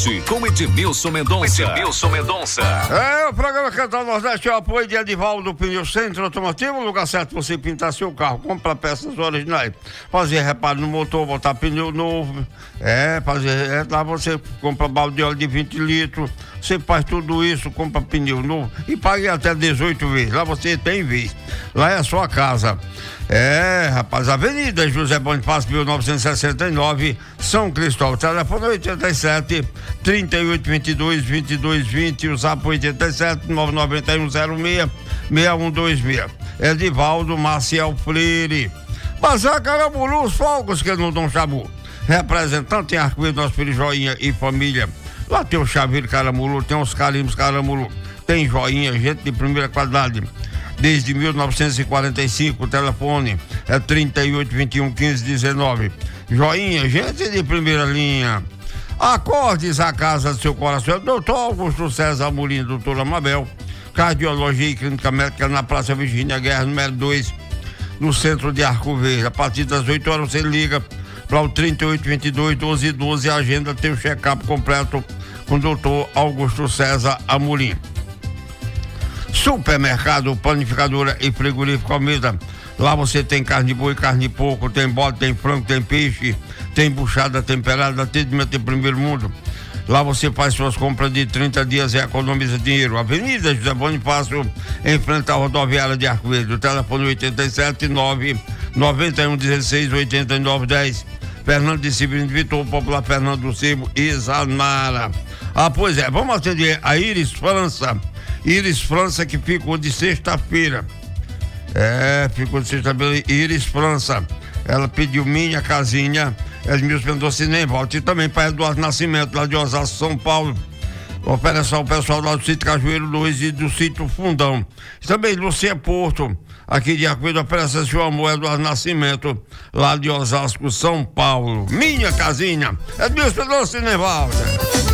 Nordeste com Edmilson Mendonça. O programa Cantar Nordeste é o apoio de Edivaldo Pneu Centro Automotivo, lugar certo pra você pintar seu carro, comprar peças originais, fazer reparo no motor, botar pneu novo, lá você compra balde de óleo de 20 litros, você faz tudo isso, compra pneu novo e paga até 18 vezes, lá você tem vez, lá é a sua casa. Rapaz, Avenida José Bonifácio, 1969, São Cristóvão, telefone 87 38 22 22 20, o zap 87 991 06 6126. Edivaldo Maciel Freire. Bazar Caramuru, os fogos que não dão chabu. Representante em Arco-Íris, nosso filho Joinha e família. Lá tem o Chaveiro Caramuru, tem os carimbos Caramuru, tem Joinha, gente de primeira qualidade. Desde 1945, o telefone é 38 21 15 19. Joinha, gente de primeira linha. Acordes a casa do seu coração. Doutor Augusto César Amorim, doutora Mabel, Cardiologia e Clínica Médica na Praça Virgínia Guerra, número 2, no centro de Arco Verde. A partir das 8 horas você liga para o 38 22 12 12. A agenda tem o check-up completo com o doutor Augusto César Amorim. Supermercado, panificadora e frigorífico Almeida. Lá você tem carne de boi, carne de porco, tem bode, tem frango, tem peixe, tem buchada temperada, atendimento de primeiro mundo. Lá você faz suas compras de 30 dias e economiza dinheiro. Avenida José Bonifácio, em frente à rodoviária de Arco Verde. O telefone 87 9 91 16 89 10. Fernando de Severino Vitor, Popular Fernando do Cebo e Zanara. Pois é, vamos atender a Iris França. Iris França, que ficou de sexta-feira. Ficou de sexta-feira. Iris França. Ela pediu minha casinha. Edmilson Mendonça e nem volta. E também para Eduardo Nascimento, lá de Osasco, São Paulo. Operação pessoal lá do sítio Cajueiro 2 e do sítio Fundão. E também Lucia Porto, aqui de Arco-Íris, Operação Seu Amor, Eduardo Nascimento, lá de Osasco, São Paulo. Minha casinha. Edmilson Mendonça e nem volta.